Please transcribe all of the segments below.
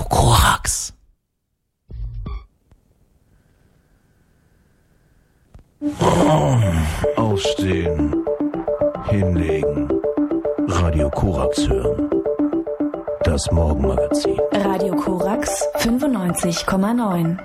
Korax. Aufstehen, hinlegen, Radio Korax hören. Das Morgenmagazin. Radio Korax 95,9.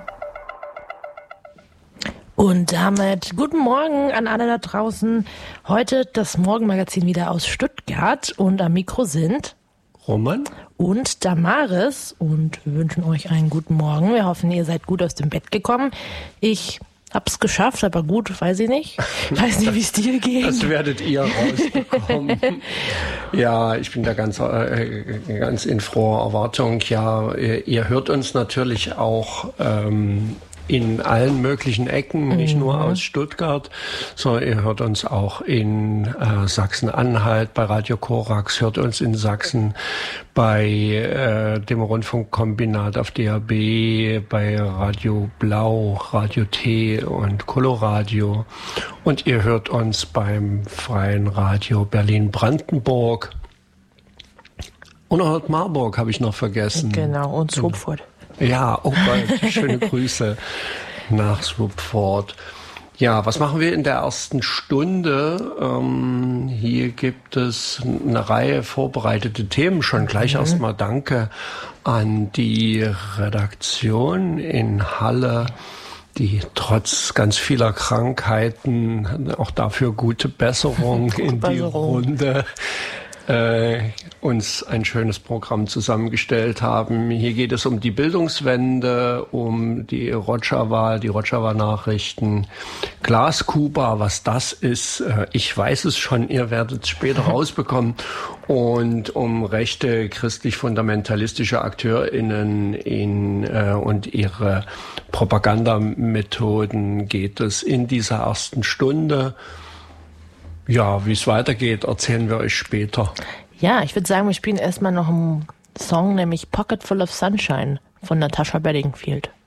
Und damit guten Morgen an alle da draußen. Heute das Morgenmagazin wieder aus Stuttgart und am Mikro sind Roman und Damaris und wir wünschen euch einen guten Morgen. Wir hoffen, ihr seid gut aus dem Bett gekommen. Ich hab's geschafft, aber gut, weiß ich nicht. Ich weiß nicht, wie es dir geht. Das werdet ihr rausbekommen. Ja, ich bin da ganz in froher Erwartung. Ja, ihr hört uns natürlich auch in allen möglichen Ecken, nicht nur aus Stuttgart, sondern ihr hört uns auch in Sachsen-Anhalt bei Radio Korax, hört uns in Sachsen bei dem Rundfunkkombinat auf DAB, bei Radio Blau, Radio T und Coloradio. Und ihr hört uns beim Freien Radio Berlin-Brandenburg. Und hört Marburg, habe ich noch vergessen. Genau, und Swupfurt. Ja, oh Gott, schöne Grüße nach Swupfurt. Ja, was machen wir in der ersten Stunde? Hier gibt es eine Reihe vorbereitete Themen. Schon gleich erstmal Danke an die Redaktion in Halle, die trotz ganz vieler Krankheiten auch dafür gute Besserung in die Runde uns ein schönes Programm zusammengestellt haben. Hier geht es um die Bildungswende, um die Rojava-Nachrichten, Glaskuba, was das ist, ich weiß es schon, ihr werdet es später rausbekommen, und um rechte christlich-fundamentalistische AkteurInnen und ihre Propagandamethoden geht es in dieser ersten Stunde. Ja, wie es weitergeht, erzählen wir euch später. Ja, ich würde sagen, wir spielen erstmal noch einen Song, nämlich Pocket Full of Sunshine von Natasha Bedingfield.